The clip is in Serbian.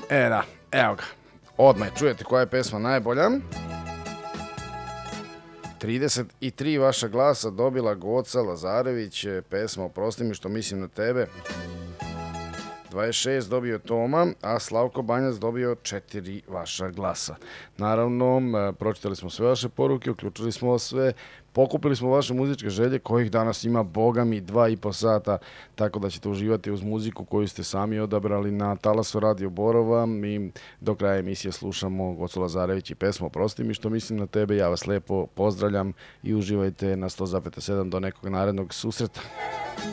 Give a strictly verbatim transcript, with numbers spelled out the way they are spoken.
E da, evo ga. Odmah čujete koja je pesma najbolja. trideset tri vaša glasa dobila Goca Lazarević, pesma Oprosti mi što mislim na tebe. dvadeset šest dobio Toma, a Slavko Banjac dobio četiri vaša glasa. Naravno, pročitali smo sve vaše poruke, uključili smo sve, pokupili smo vaše muzičke želje, kojih danas ima, boga mi, dva i po sata, tako da ćete uživati uz muziku koju ste sami odabrali na Talasu Radio Borova. Mi do kraja emisije slušamo Gocu Lazarević i pesmu Oprosti mi što mislim na tebe. Ja vas lepo pozdravljam i uživajte na sto zarez sedam do nekog narednog susreta.